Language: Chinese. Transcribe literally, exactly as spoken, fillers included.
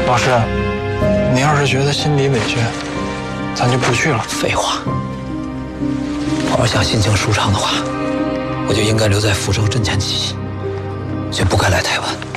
老师，你要是觉得心里委屈，咱就不去了。 废话，我要想心情舒畅的话，我就应该留在福州镇前起义，就不该来台湾。